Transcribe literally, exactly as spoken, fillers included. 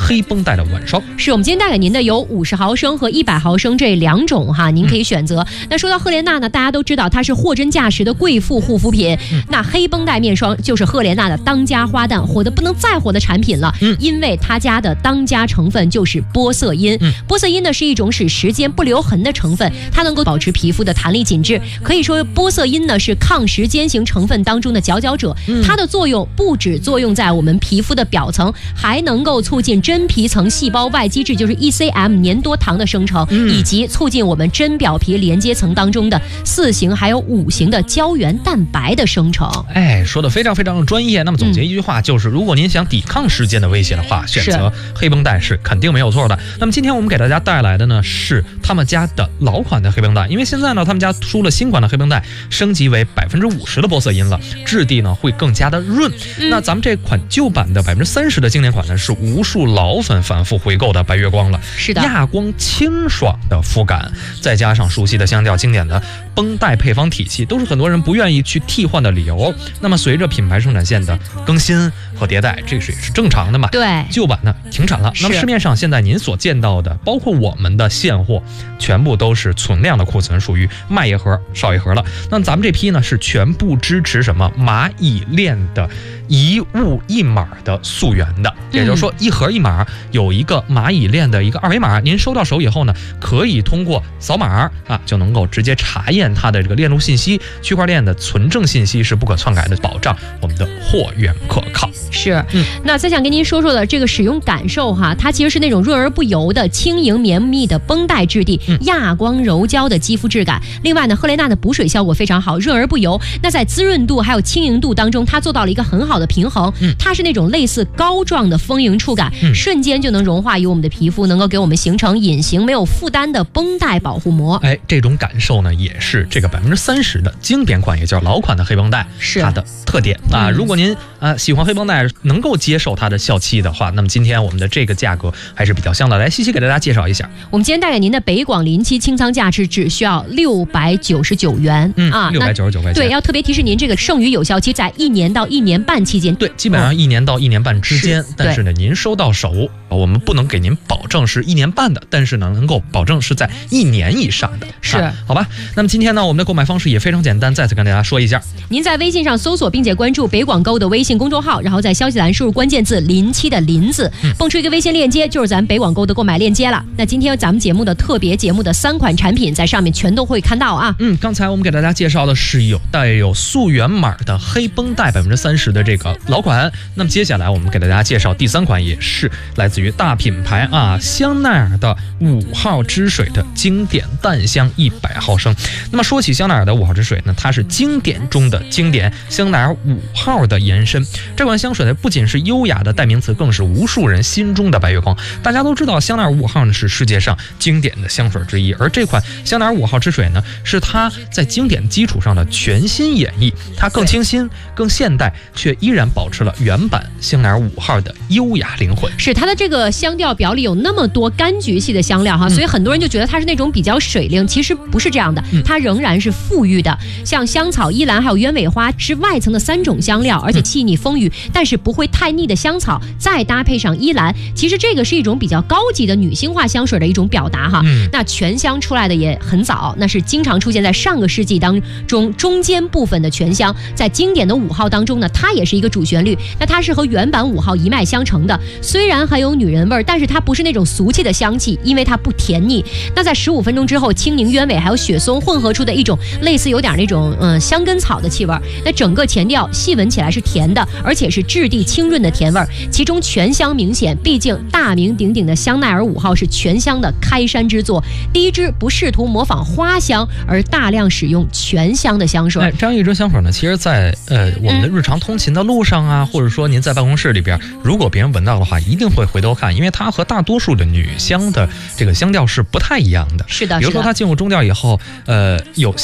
黑绷带的晚霜。 是我们今天带给您的有五十毫升和一百毫升这两种哈，您可以选择。嗯、那说到赫莲娜呢，大家都知道它是货真价实的贵妇护肤品，嗯、那黑绷带面霜就是赫莲娜的当家花旦，火的不能再火的产品了。嗯，因为他家的当家成分就是玻色因。嗯，玻色因呢是一种使时间不留痕的成分，它能够保持皮肤的弹力紧致。可以说玻色因呢是抗时间型成分当中的佼佼者。嗯、它的作用不只作用在我们皮肤的表层，还能够促进真皮层细胞外基质，就是 E C M 粘多糖的生成，嗯、以及促进我们真表皮连接层当中的四型还有五型的胶原蛋白的生成。 哎，说的非常非常的专业。那么总结一句话，就是如果您想抵抗时间的威胁的话，选择黑绷带是肯定没有错的。那么今天我们给大家带来的呢是他们家的老款的黑绷带，因为现在呢他们家出了新款的黑绷带，升级为百分之五十的玻色因了，质地呢会更加的润。嗯、那咱们这款旧版的百分之三十的经典款呢，是无数老粉反复回购的白月光了。 是的， 亚光清爽的肤感，再加上熟悉的香调、经典的绷带配方体系，都是很多人不愿意去替换的理由。那么随着品牌生产线的更新和迭代，这个是也是正常的嘛。 对， 旧版呢停产了。那么市面上现在您所见到的，包括我们的现货，全部都是存量的库存，属于卖一盒少一盒了。那咱们这批呢是全部支持什么蚂蚁链的一物一码的溯源的，也就是说一盒一码有一个蚂蚁链的一个二维码，您收到手以后呢，可以通过扫码啊就能够直接查验它的这个链路信息，区块链的存证信息是不可篡改的，保障我们的货源可靠。 是，嗯，那再想跟您说说的这个使用感受哈，它其实是那种润而不油的轻盈绵密的绷带质地，嗯、亚光柔焦的肌肤质感。另外呢，赫莲娜的补水效果非常好，润而不油。那在滋润度还有轻盈度当中，它做到了一个很好的平衡。嗯、它是那种类似膏状的丰盈触感，嗯、瞬间就能融化于我们的皮肤，能够给我们形成隐形没有负担的绷带保护膜。 哎，这种感受呢，也是这个百分之三十的经典款，也叫老款的黑绷带，是它的特点啊。嗯、如果您啊喜欢黑绷带，能够接受它的效期的话，那么今天我们的这个价格还是比较香的。来，西西给大家介绍一下， 我们今天带给您的北广临期清仓价值只需要六百九十九元， 嗯啊，六百九十九块钱。 对，要特别提示您，这个剩余有效期在一年到一年半期间。 对，基本上一年到一年半之间。嗯、但是呢，您收到手，我们不能给您保证是一年半的，但是呢，能够保证是在一年以上的。 是， 啊、好吧？那么今天呢，我们的购买方式也非常简单，再次跟大家说一下。 您在微信上搜索并且关注北广购的微信公众号，然后在消息栏输入关键字“临期”的“临”字，蹦出一个微信链接，就是咱北广购的购买链接了。那今天咱们节目的特别节目的三款产品，在上面全都会看到啊。 嗯，刚才我们给大家介绍的是有带有溯源码的黑绷带百分之三十的这个老款。那么接下来我们给大家介绍第三款，也是来自于大品牌啊香奈儿的五号之水的经典淡香一百毫升。那么说起香奈儿的五号之水呢，它是经典中的经典，香奈儿五号的延伸。这款香水呢，不仅是优雅的代名词，更是无数人心中的白月光。大家都知道香奈儿五号呢是世界上经典的香水之一，而这款香奈儿五号之水呢，是它在经典基础上的全新演绎，它更清新更现代，却依然保持了原版香奈儿五号的优雅灵魂。 是它的这个香调表里有那么多柑橘系的香料哈，嗯、所以很多人就觉得它是那种比较水灵，其实不是这样的，嗯、它仍然是馥郁的，像香草、依兰还有鸢尾花是外层的三种香料，而且细腻丰腴，但是不会太腻的香草，再搭配上依兰，其实这个是一种比较高级的女性化香水的一种表达哈。嗯、那全香出来的也很早，那是经常出现在上个世纪当中中间部分的全香，在经典的五号当中呢，它也是一个主旋律。那它是和原版五号一脉相承的，虽然很有女人味儿，但是它不是那种俗气的香气，因为它不甜腻。那在十五分钟之后，青柠、鸢尾还有雪松混合出的一种类似有点那种嗯香根草的气味。那整个前调细闻起来是甜的，而且是质地清润的甜味，其中全香明显。毕竟大名鼎鼎的香奈儿五号是全香的开山之作，第一支不试图模仿花香，而大量使用全香的香水。 哎，这样一支香水呢，其实在呃我们的日常通勤的路上啊，嗯、或者说您在办公室里边，如果别人闻到的话，一定会回头看，因为它和大多数的女香的这个香调是不太一样的。 是的， 比如说它进入中调以后，呃有